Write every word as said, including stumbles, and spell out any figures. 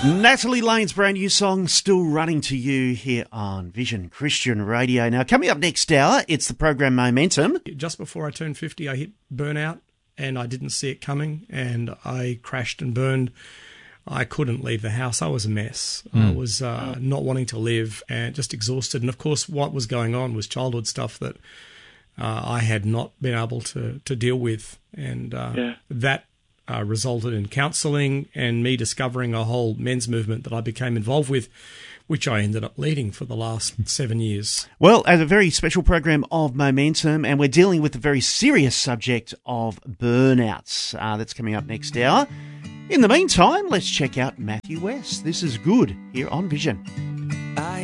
Natalie Lane's brand new song, Still Running to You, here on Vision Christian Radio. Now, coming up next hour, it's the program Momentum. Just before I turned fifty, I hit burnout and I didn't see it coming and I crashed and burned. I couldn't leave the house. I was a mess. Mm. I was uh, not wanting to live and just exhausted. And, of course, what was going on was childhood stuff that uh, I had not been able to, to deal with. And uh, yeah. that Uh, resulted in counselling and me discovering a whole men's movement that I became involved with, which I ended up leading for the last seven years. Well, as a very special program of Momentum, and we're dealing with the very serious subject of burnouts. Uh, that's coming up next hour. In the meantime, let's check out Matthew West. This is Good here on Vision.